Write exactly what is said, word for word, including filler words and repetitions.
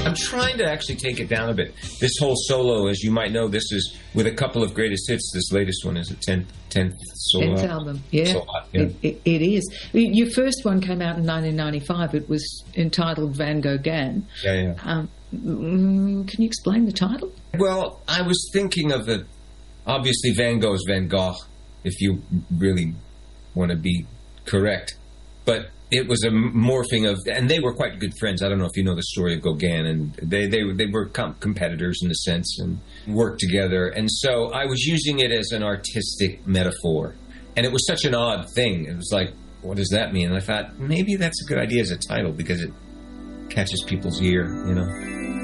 I'm trying to actually take it down a bit. This whole solo, as you might know, this is with a couple of greatest hits. This latest one is a tenth, tenth solo tenth album. Yeah, solo, yeah. It, it, it is. Your first one came out in nineteen ninety-five. It was entitled Van Goghan. Yeah, yeah. Um, mm, can you explain the title? Well, I was thinking of the... Obviously, Van Gogh is Van Gogh, if you really want to be correct. But it was a morphing of... And they were quite good friends. I don't know if you know the story of Gauguin. And they, they, they were com- competitors in a sense and worked together. And so I was using it as an artistic metaphor. And it was such an odd thing. It was like, what does that mean? And I thought, maybe that's a good idea as a title because it catches people's ear, you know?